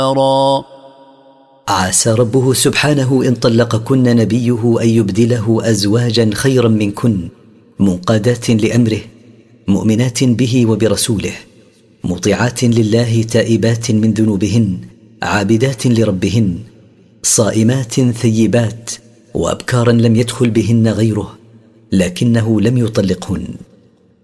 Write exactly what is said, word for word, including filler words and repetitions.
عسى ربه سبحانه إن طلقكن نبيه أن يبدله أزواجا خيرا منكن، منقادات لأمره، مؤمنات به وبرسوله، مطيعات لله، تائبات من ذنوبهن، عابدات لربهن، صائمات ثيبات، وأبكارا لم يدخل بهن غيره لكنه لم يطلقهن.